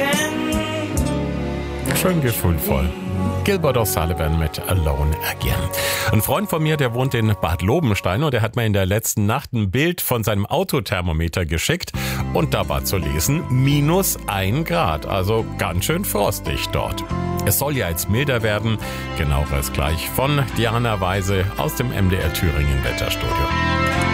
Schön gefühlvoll. Gilbert O'Sullivan mit Alone Again. Ein Freund von mir, der wohnt in Bad Lobenstein und der hat mir in der letzten Nacht ein Bild von seinem Autothermometer geschickt und da war zu lesen -1 Grad, also ganz schön frostig dort. Es soll ja jetzt milder werden, genaueres gleich von Diana Weise aus dem MDR Thüringen Wetterstudio.